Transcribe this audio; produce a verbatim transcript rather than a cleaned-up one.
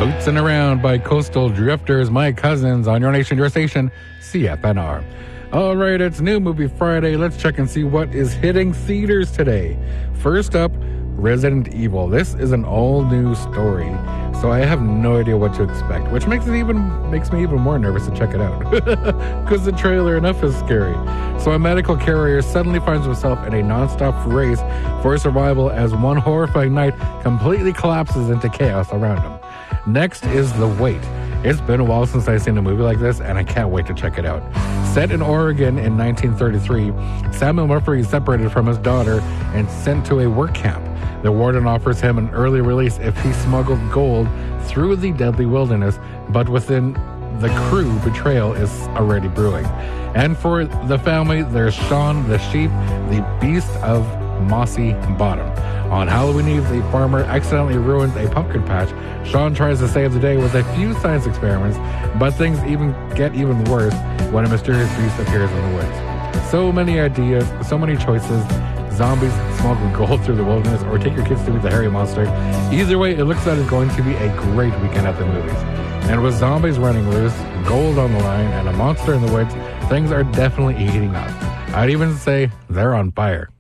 Bootsing Around by Coastal Drifters, my cousins, on Your Nation, Your Station, C F N R. All right, it's New Movie Friday. Let's check and see what is hitting theaters today. First up, Resident Evil. This is an all-new story, so I have no idea what to expect, which makes it even makes me even more nervous to check it out, because the trailer enough is scary. So a medical carrier suddenly finds himself in a non-stop race for survival as one horrifying night completely collapses into chaos around him. Next is The Wait. It's been a while since I've seen a movie like this, and I can't wait to check it out. Set in Oregon in nineteen thirty-three, Samuel Murphy is separated from his daughter and sent to a work camp. The warden offers him an early release if he smuggled gold through the deadly wilderness, but within the crew, betrayal is already brewing. And for the family, there's Sean the sheep, the beast of Mossy Bottom. On Halloween Eve, the farmer accidentally ruins a pumpkin patch. Sean tries to save the day with a few science experiments, but things even get even worse when a mysterious beast appears in the woods. So many ideas, so many choices. Zombies, smuggle gold through the wilderness, or take your kids to meet the hairy monster. Either way, it looks like it's going to be a great weekend at the movies. And with zombies running loose, gold on the line, and a monster in the woods, things are definitely heating up. I'd even say they're on fire.